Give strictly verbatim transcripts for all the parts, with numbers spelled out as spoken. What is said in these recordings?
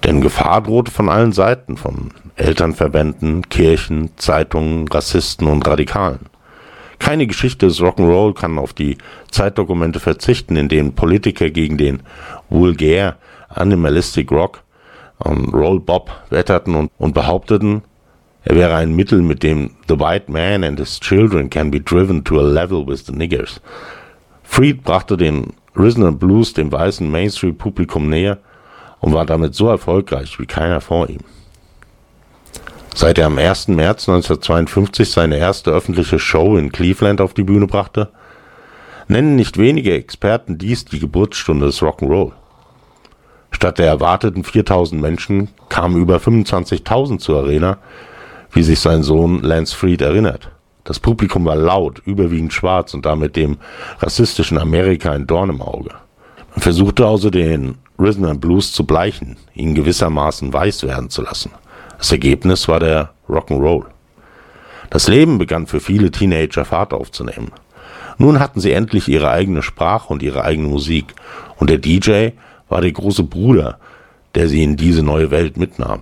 Denn Gefahr drohte von allen Seiten, von Elternverbänden, Kirchen, Zeitungen, Rassisten und Radikalen. Keine Geschichte des Rock'n'Roll kann auf die Zeitdokumente verzichten, in denen Politiker gegen den vulgär Animalistic Rock und Roll Bob wetterten und, und behaupteten, er wäre ein Mittel, mit dem the white man and his children can be driven to a level with the niggers. Freed brachte den Rhythm and Blues dem weißen Mainstream-Publikum näher und war damit so erfolgreich wie keiner vor ihm. Seit er am ersten März neunzehnhundertzweiundfünfzig seine erste öffentliche Show in Cleveland auf die Bühne brachte, nennen nicht wenige Experten dies die Geburtsstunde des Rock'n'Roll. Statt der erwarteten viertausend Menschen kamen über fünfundzwanzigtausend zur Arena, wie sich sein Sohn Lance Freed erinnert. Das Publikum war laut, überwiegend schwarz und damit dem rassistischen Amerika ein Dorn im Auge. Man versuchte also den Rhythm and Blues zu bleichen, ihn gewissermaßen weiß werden zu lassen. Das Ergebnis war der Rock'n'Roll. Das Leben begann für viele Teenager Fahrt aufzunehmen. Nun hatten sie endlich ihre eigene Sprache und ihre eigene Musik, und der D J war der große Bruder, der sie in diese neue Welt mitnahm.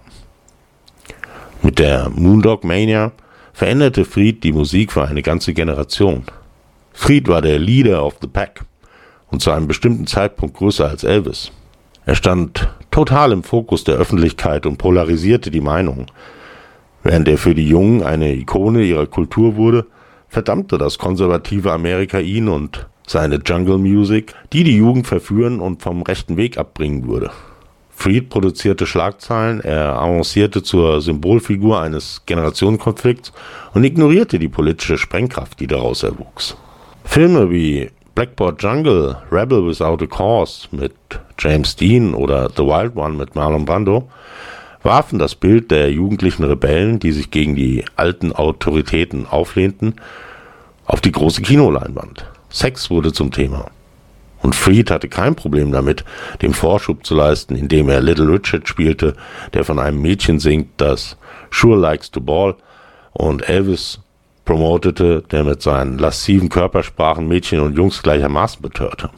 Mit der Moondog Mania veränderte Freed die Musik für eine ganze Generation. Freed war der Leader of the Pack und zu einem bestimmten Zeitpunkt größer als Elvis. Er stand total im Fokus der Öffentlichkeit und polarisierte die Meinung. Während er für die Jungen eine Ikone ihrer Kultur wurde, verdammte das konservative Amerika ihn und seine Jungle Music, die die Jugend verführen und vom rechten Weg abbringen würde. Freed produzierte Schlagzeilen, er avancierte zur Symbolfigur eines Generationenkonflikts und ignorierte die politische Sprengkraft, die daraus erwuchs. Filme wie Blackboard Jungle, Rebel Without a Cause mit James Dean oder The Wild One mit Marlon Brando warfen das Bild der jugendlichen Rebellen, die sich gegen die alten Autoritäten auflehnten, auf die große Kinoleinwand. Sex wurde zum Thema. Und Freed hatte kein Problem damit, dem Vorschub zu leisten, indem er Little Richard spielte, der von einem Mädchen singt, das Sure Likes to Ball, und Elvis promotete, der mit seinen lasziven Körpersprachen Mädchen und Jungs gleichermaßen betörte.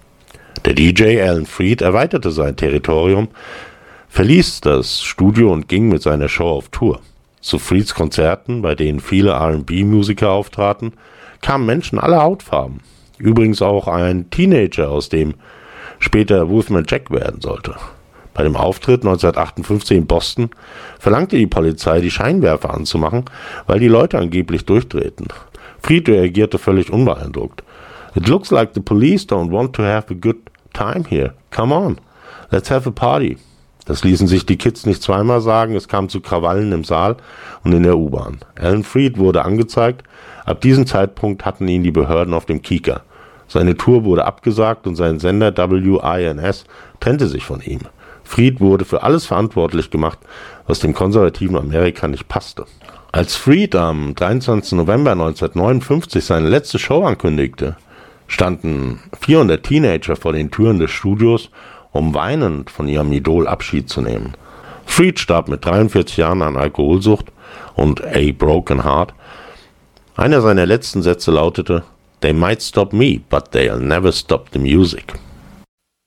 Der D J Alan Freed erweiterte sein Territorium, verließ das Studio und ging mit seiner Show auf Tour. Zu Freeds Konzerten, bei denen viele R and B-Musiker auftraten, kamen Menschen aller Hautfarben. Übrigens auch ein Teenager, aus dem später Wolfman Jack werden sollte. Bei dem Auftritt neunzehnhundertachtundfünfzig in Boston verlangte die Polizei, die Scheinwerfer anzumachen, weil die Leute angeblich durchdrehten. Freed reagierte völlig unbeeindruckt. It looks like the police don't want to have a good time here. Come on, let's have a party. Das ließen sich die Kids nicht zweimal sagen, es kam zu Krawallen im Saal und in der U-Bahn. Alan Freed wurde angezeigt, ab diesem Zeitpunkt hatten ihn die Behörden auf dem Kieker. Seine Tour wurde abgesagt und sein Sender W I N S trennte sich von ihm. Freed wurde für alles verantwortlich gemacht, was dem konservativen Amerika nicht passte. Als Freed am dreiundzwanzigsten November neunzehnhundertneunundfünfzig seine letzte Show ankündigte, standen vierhundert Teenager vor den Türen des Studios, um weinend von ihrem Idol Abschied zu nehmen. Freed starb mit dreiundvierzig Jahren an Alkoholsucht und a broken heart. Einer seiner letzten Sätze lautete: They might stop me, but they'll never stop the music.